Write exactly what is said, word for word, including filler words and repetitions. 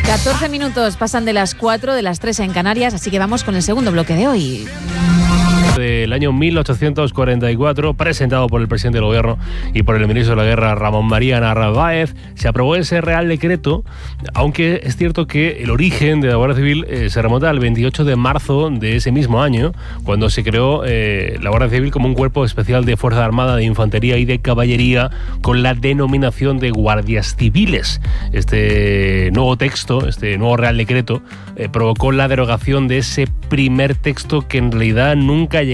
catorce minutos pasan de las cuatro, de las tres en Canarias, así que vamos con el segundo bloque de hoy. Del año mil ochocientos cuarenta y cuatro, presentado por el presidente del gobierno y por el ministro de la Guerra, Ramón María Narváez, se aprobó ese Real Decreto, aunque es cierto que el origen de la Guardia Civil eh, se remonta al veintiocho de marzo de ese mismo año, cuando se creó eh, la Guardia Civil como un cuerpo especial de Fuerza Armada, de Infantería y de Caballería, con la denominación de Guardias Civiles. Este nuevo texto, este nuevo Real Decreto, eh, provocó la derogación de ese primer texto que en realidad nunca llegó